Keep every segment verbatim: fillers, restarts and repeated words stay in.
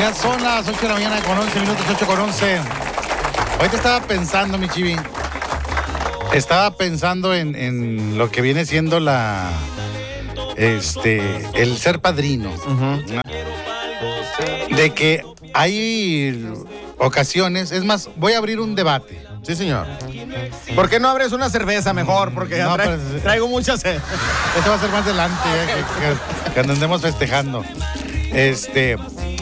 Ya son las ocho de la mañana con once minutos, ocho con once. Ahorita estaba pensando, mi chivi. Estaba pensando en, en lo que viene siendo la... Este... El ser padrino. Uh-huh. De que hay ocasiones... Es más, voy a abrir un debate. Sí, señor. ¿Por qué no abres una cerveza mejor? Porque ya No, tra- pues, traigo muchas. eh. Esto va a ser más adelante, eh, que, que, que andemos festejando. Este...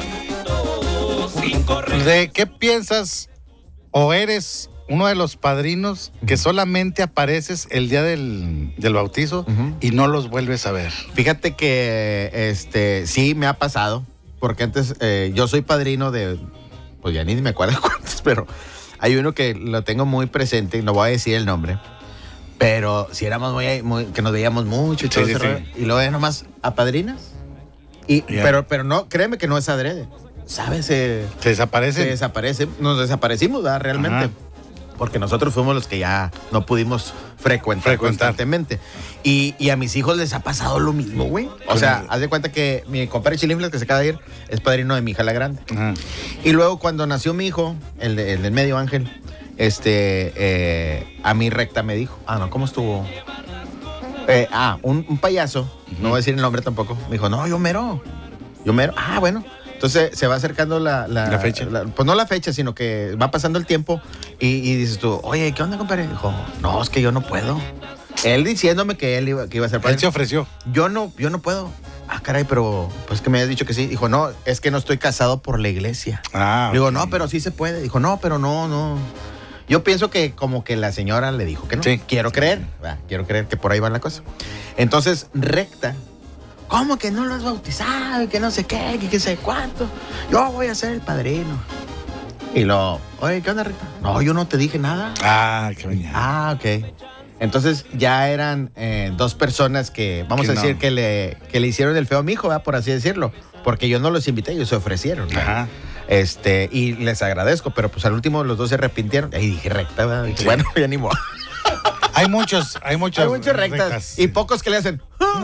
¿De qué piensas o eres uno de los padrinos que solamente apareces el día del, del bautizo Uh-huh. y no los vuelves a ver? Fíjate que este sí me ha pasado, porque antes eh, yo soy padrino de, pues ya ni me acuerdo cuántos, pero hay uno que lo tengo muy presente, no voy a decir el nombre, pero si éramos muy, muy que nos veíamos mucho y todo Sí, ese sí, rollo, sí. y luego ya nomás a padrinas, y, Ya. pero, pero no, créeme que no es adrede, ¿sabes? Se, ¿Se desaparece? se desaparece, nos desaparecimos, ¿verdad? Realmente. Ajá. Porque nosotros fuimos los que ya no pudimos frecuentar, Frecuentar. constantemente. Y, y a mis hijos les ha pasado lo mismo, güey. O sea, haz de cuenta que mi compadre Chilinflas, que se acaba de ir, es padrino de mi hija la grande. Ajá. Y luego cuando nació mi hijo, el, de- el del medio Ángel, este, eh, a mí recta me dijo, ah, no, ¿cómo estuvo? Eh, ah, un, un payaso, no voy a decir el nombre tampoco, me dijo, no, yo mero, yo mero, ah, bueno. Entonces se va acercando la... La, ¿La fecha? la- pues no la fecha, sino que va pasando el tiempo y, y dices tú, oye, ¿qué onda, compadre? Dijo, no, es que yo no puedo. Él diciéndome que él iba, que iba a ser Él padrino. se ofreció. Yo no, yo no puedo. Ah, caray, pero pues que me habías dicho que sí. Dijo, no, es que no estoy casado por la iglesia. Ah, Digo, ok. no, pero sí se puede. Dijo, no, pero no, no. Yo pienso que como que la señora le dijo que no. Sí. Quiero creer, va, quiero creer que por ahí va la cosa. Entonces, recta, ¿cómo que no lo has bautizado? Y que no sé qué, que qué sé cuánto. Yo voy a ser el padrino. Y lo, oye, ¿qué onda, recta? No, yo no te dije nada. Ah, qué mañana. Ah, ok. Entonces ya eran eh, dos personas que, vamos Que a decir, no. que, le, que le hicieron el feo a mi hijo, ¿verdad? Por así decirlo. Porque yo no los invité, ellos se ofrecieron. ¿verdad? Ajá. Este, y les agradezco, pero pues al último los dos se arrepintieron. Ahí dije recta, ¿verdad? Dije, Sí. bueno, ya ni modo. Hay muchos, hay muchos. Hay muchas rectas, y pocos que le hacen.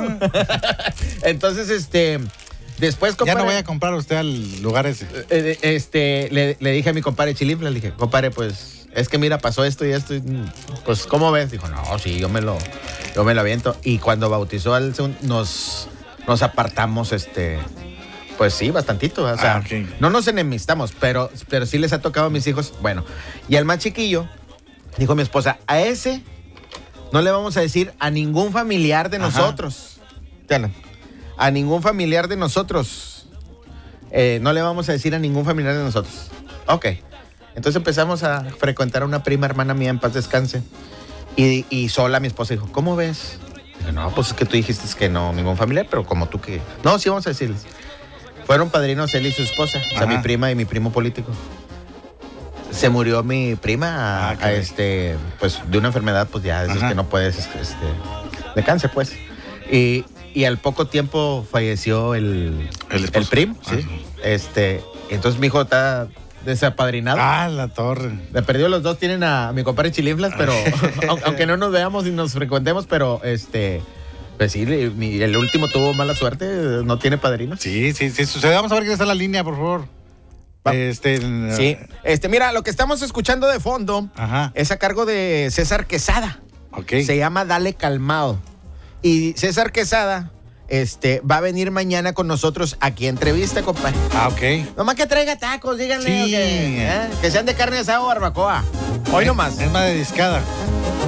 Entonces, este, después, Ya compadre, no voy a comprar usted al lugar ese. eh, este, le, le dije a mi compadre Chilinfla, le dije, compadre, pues, es que mira, pasó esto y esto, y, pues, ¿cómo ves? Dijo, no, sí, yo me lo, yo me lo aviento. Y cuando bautizó al segundo, nos, nos apartamos, este, pues sí, bastantito, o sea, Ah, ok. no nos enemistamos, pero, pero sí les ha tocado a mis hijos, bueno. Y al más chiquillo, dijo mi esposa, a ese no le vamos a decir a ningún familiar de Ajá. nosotros. Diana, a ningún familiar de nosotros. Eh, no le vamos a decir a ningún familiar de nosotros. Ok. Entonces empezamos a frecuentar a una prima hermana mía, en paz descanse. Y, y sola mi esposa dijo, ¿cómo ves? Dije, no, pues es que tú dijiste que no, ningún familiar, pero como tú que... No, sí vamos a decirles. Fueron padrinos él y su esposa, o sea, Ajá. mi prima y mi primo político. Se murió mi prima a, Ah, a caray. este, pues de una enfermedad, pues ya, es Ajá. que no puedes, este, de cáncer, pues. Y, y al poco tiempo falleció el, El esposo. el primo, sí. Ajá. Este, entonces mi hijo está desapadrinado. Ah, la torre. De perdido los dos tienen a mi compadre Chilinflas, pero aun- aunque no nos veamos y nos frecuentemos, pero este, pues sí, le- mi- el último tuvo mala suerte, no tiene padrino. Sí, sí, sí. Sucede. Vamos a ver quién está en la línea, por favor. Va. Este. Sí, este, mira, lo que estamos escuchando de fondo Ajá. es a cargo de César Quesada. Ok. Se llama Dale Calmado. Y César Quesada este, va a venir mañana con nosotros aquí a entrevista, compadre. Ah, ok. Nomás que traiga tacos, díganle. Sí. o Que, ¿eh? que sean de carne asada o barbacoa. Hoy nomás. Es más de discada.